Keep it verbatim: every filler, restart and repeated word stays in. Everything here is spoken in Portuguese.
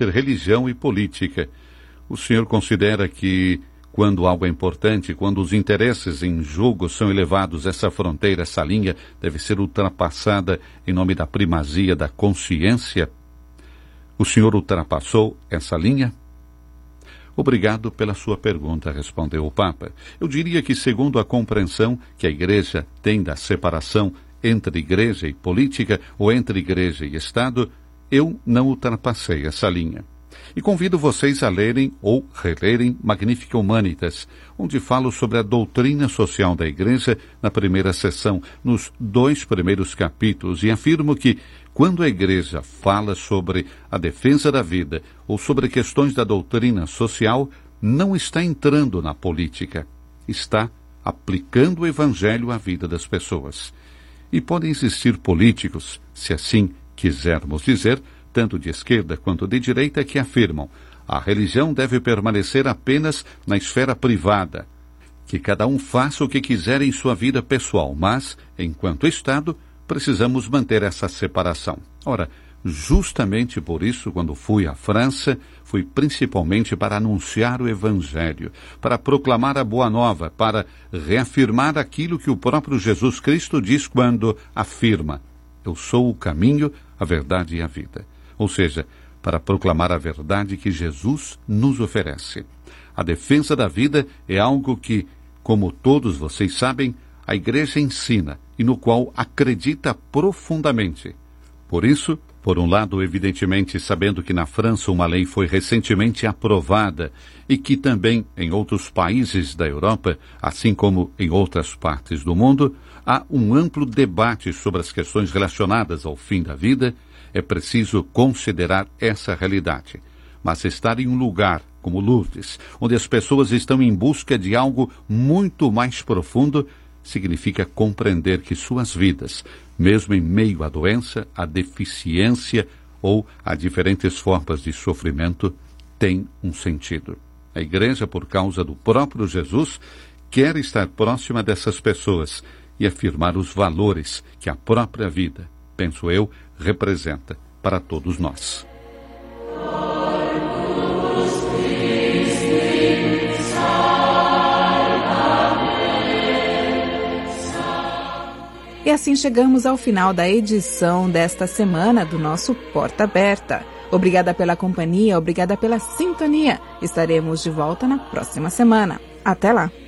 entre religião e política. O senhor considera que, quando algo é importante, quando os interesses em jogo são elevados, essa fronteira, essa linha, deve ser ultrapassada em nome da primazia da consciência? O senhor ultrapassou essa linha? Obrigado pela sua pergunta, respondeu o Papa. Eu diria que, segundo a compreensão que a Igreja tem da separação entre Igreja e política, ou entre Igreja e Estado, eu não ultrapassei essa linha. E convido vocês a lerem ou relerem Magnificat Humanitas, onde falo sobre a doutrina social da Igreja na primeira sessão, nos dois primeiros capítulos, e afirmo que, quando a Igreja fala sobre a defesa da vida ou sobre questões da doutrina social, não está entrando na política, está aplicando o Evangelho à vida das pessoas. E podem existir políticos, se assim quisermos dizer, tanto de esquerda quanto de direita, que afirmam a religião deve permanecer apenas na esfera privada, que cada um faça o que quiser em sua vida pessoal, mas, enquanto Estado, precisamos manter essa separação. Ora, justamente por isso, quando fui à França, fui principalmente para anunciar o Evangelho, para proclamar a Boa Nova, para reafirmar aquilo que o próprio Jesus Cristo diz quando afirma: eu sou o caminho, a verdade e a vida. Ou seja, para proclamar a verdade que Jesus nos oferece. A defesa da vida é algo que, como todos vocês sabem, a Igreja ensina e no qual acredita profundamente. Por isso, por um lado, evidentemente, sabendo que na França uma lei foi recentemente aprovada e que também em outros países da Europa, assim como em outras partes do mundo, há um amplo debate sobre as questões relacionadas ao fim da vida, é preciso considerar essa realidade. Mas estar em um lugar como Lourdes, onde as pessoas estão em busca de algo muito mais profundo, significa compreender que suas vidas, mesmo em meio à doença, à deficiência ou a diferentes formas de sofrimento, têm um sentido. A Igreja, por causa do próprio Jesus, quer estar próxima dessas pessoas e afirmar os valores que a própria vida, penso eu, representa para todos nós. E assim chegamos ao final da edição desta semana do nosso Porta Aberta. Obrigada pela companhia, obrigada pela sintonia. Estaremos de volta na próxima semana. Até lá!